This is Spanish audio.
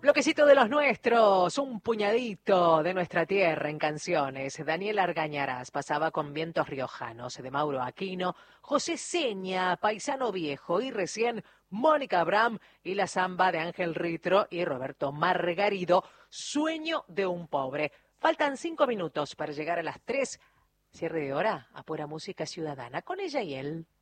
Bloquecito de los nuestros, un puñadito de nuestra tierra en canciones. Daniel Argañarás pasaba con Vientos Riojanos, de Mauro Aquino, José Seña, Paisano Viejo, y recién Mónica Abraham y la samba de Ángel Ritro y Roberto Margarido, Sueño de un pobre. Faltan 5 minutos para llegar a las 3. Cierre de hora a Pura Música Ciudadana con ella y él.